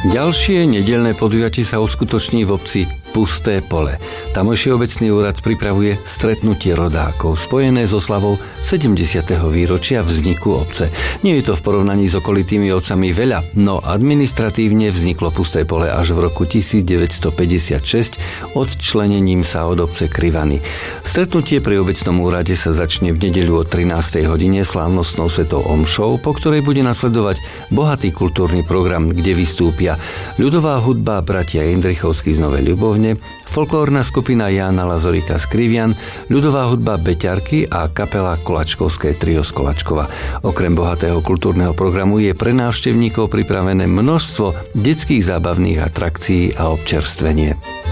Ďalšie nedeľné podujatie sa uskutoční v obci Pusté Pole. Tamojší obecný úrad pripravuje stretnutie rodákov spojené so slavou 70. výročia vzniku obce. Nie je to v porovnaní s okolitými obcami veľa, no administratívne vzniklo Pusté Pole až v roku 1956 odčlenením sa od obce Krivany. Stretnutie pri obecnom úrade sa začne v nedeľu o 13. hodine slávnostnou svetou omšou, po ktorej bude nasledovať bohatý kultúrny program, kde vystúpia ľudová hudba bratia Jindrichovskí z Novej Ľubovne, folklórna skupina Jána Lazorika z Krivian, ľudová hudba Beťarky a kapela Kolačkovské trio z Kolačkova. Okrem bohatého kultúrneho programu je pre návštevníkov pripravené množstvo detských zábavných atrakcií a občerstvenie.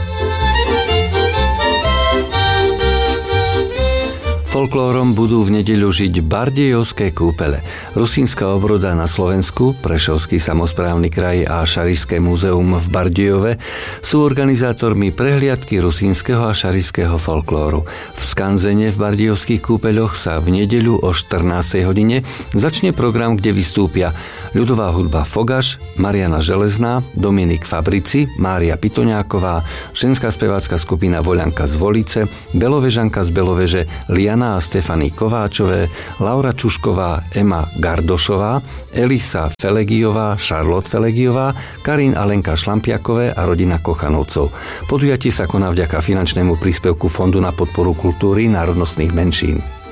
Folklórom budú v nedeľu žiť Bardejovské kúpele. Rusínska obroda na Slovensku, Prešovský samosprávny kraj a Šarišské múzeum v Bardejove sú organizátormi prehliadky rusínskeho a šarišského folklóru. V skanzene v Bardejovských kúpeľoch sa v nedeľu o 14. hodine začne program, kde vystúpia ľudová hudba Fogaš, Mariana Železná, Dominik Fabrici, Mária Pitoňáková, ženská spevácka skupina Voľanka z Volice, Belovežanka z Beloveže, Liana a Stefany Kováčové, Laura Čušková, Ema Gardošová, Elisa Felegiová, Charlotte Felegiová, Karin a Lenka Šlampiakové a rodina Kochanovcov. Podujatie sa koná vďaka finančnému príspevku Fondu na podporu kultúry národnostných menšín.